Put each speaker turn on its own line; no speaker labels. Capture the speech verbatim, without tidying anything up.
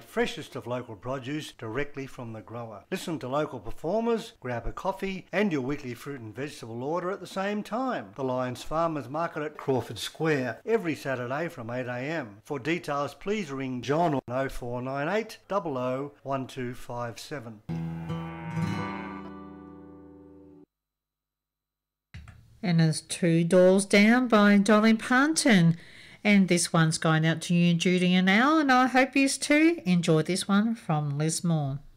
freshest of local produce directly from the grower. Listen to local performers, grab a coffee and your weekly fruit and vegetable order at the same time. The Lions Farmers Market at Crawford Square every Saturday from eight a m. For details, please ring John on oh four nine eight, zero zero one two five seven.
And it's Two Doors Down by Dolly Parton. And this one's going out to you, Judy and Al, and I hope you too enjoy this one from Liz Moore.